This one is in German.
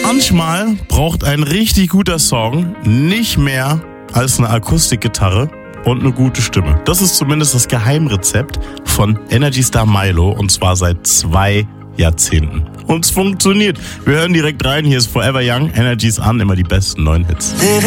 Manchmal braucht ein richtig guter Song nicht mehr als eine Akustikgitarre und eine gute Stimme. Das ist zumindest das Geheimrezept von Energy Star Milo und zwar seit 2 Jahrzehnten. Und es funktioniert. Wir hören direkt rein. Hier ist Forever Young, Energy's an, immer die besten neuen Hits.